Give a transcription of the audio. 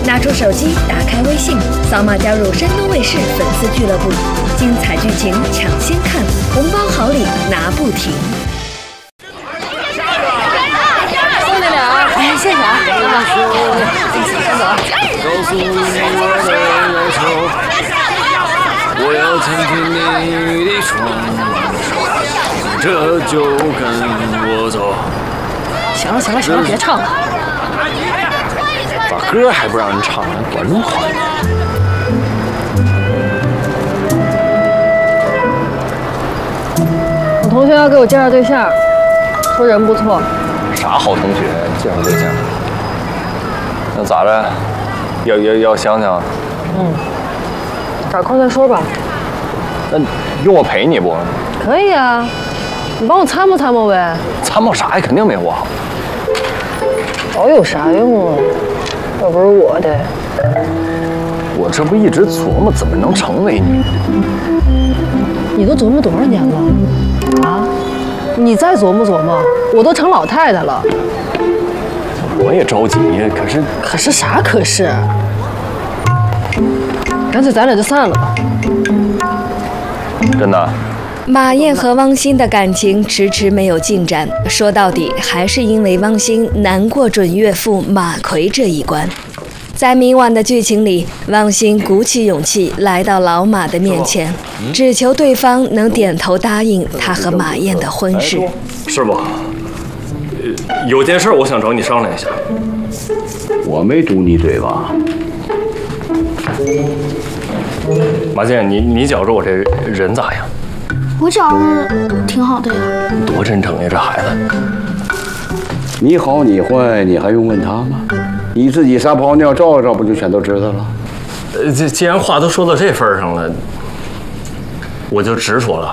拿出手机，打开微信，扫码加入山东卫视粉丝俱乐部，精彩剧情抢先看，红包好礼拿不停。 送你俩，哎，谢谢啊，先走。 告诉我的要求，我要倾听你的双手，这就跟我走。 行了，别唱了。 把歌还不让人唱，管这么宽？ 我同学要给我介绍对象，说人不错。 啥好同学介绍对象？那咋着？要想想。 找空再说吧。 那用我陪你不？ 可以啊，你帮我参谋参谋呗。 参谋啥呀？肯定没我好。 找有啥用啊？要不是我的。 我这不一直琢磨怎么能成为你。 你都琢磨多少年了？啊？你再琢磨琢磨，我都成老太太了。 我也着急， 可是啥可是？干脆咱俩就散了吧。 真的。 马燕和汪欣的感情迟迟没有进展，说到底还是因为汪欣难过准岳父马奎这一关。在明晚的剧情里，汪欣鼓起勇气来到老马的面前，只求对方能点头答应他和马燕的婚事。 师傅，有件事我想找你商量一下。 我没堵你嘴吧？ 马健，你觉着我这人咋样？ 我觉着挺好的呀。 多真诚呀，这孩子。 你好你坏，你还用问他吗？你自己撒泡尿照照，不就全都知道了？ 既然话都说到这份上了，我就直说了。